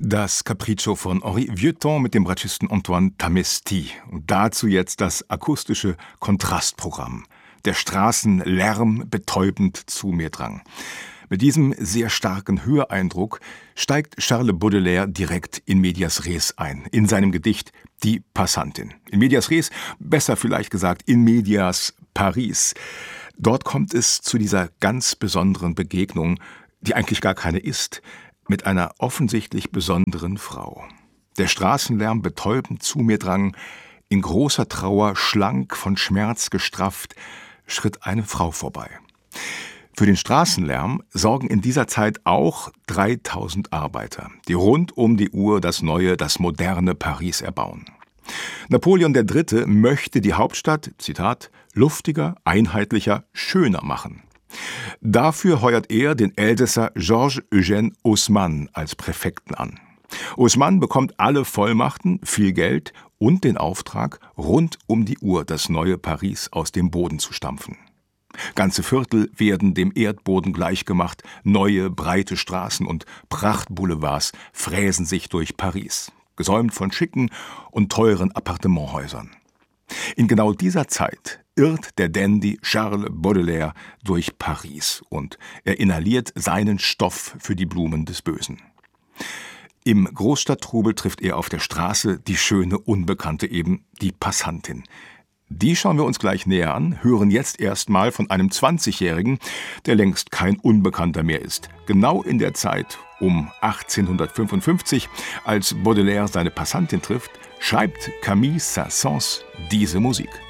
Das Capriccio von Henri Vieuxtemps mit dem Bratschisten Antoine Tamesti. Und dazu jetzt das akustische Kontrastprogramm. Der Straßenlärm betäubend zu mir drang. Mit diesem sehr starken Höreindruck steigt Charles Baudelaire direkt in medias res ein, in seinem Gedicht Die Passantin. In medias res, besser vielleicht gesagt in medias Paris. Dort kommt es zu dieser ganz besonderen Begegnung, die eigentlich gar keine ist, mit einer offensichtlich besonderen Frau. Der Straßenlärm betäubend zu mir drang, in großer Trauer, schlank, von Schmerz gestrafft, schritt eine Frau vorbei. Für den Straßenlärm sorgen in dieser Zeit auch 3000 Arbeiter, die rund um die Uhr das neue, das moderne Paris erbauen. Napoleon III. Möchte die Hauptstadt, Zitat, luftiger, einheitlicher, schöner machen. Dafür heuert er den Elsässer Georges-Eugène Haussmann als Präfekten an. Haussmann bekommt alle Vollmachten, viel Geld und den Auftrag, rund um die Uhr das neue Paris aus dem Boden zu stampfen. Ganze Viertel werden dem Erdboden gleichgemacht, neue, breite Straßen und Prachtboulevards fräsen sich durch Paris, gesäumt von schicken und teuren Appartementhäusern. In genau dieser Zeit irrt der Dandy Charles Baudelaire durch Paris und er inhaliert seinen Stoff für die Blumen des Bösen. Im Großstadttrubel trifft er auf der Straße die schöne Unbekannte, eben die Passantin. Die schauen wir uns gleich näher an, hören jetzt erstmal von einem 20-Jährigen, der längst kein Unbekannter mehr ist. Genau in der Zeit um 1855, als Baudelaire seine Passantin trifft, schreibt Camille Saint-Saëns diese Musik.